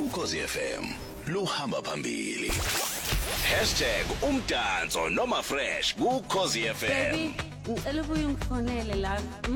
Ukhozi FM luhamba phambili #umdanso noma fresh ku Ukhozi FM. Baby, ngicela ubuye ungifonele la.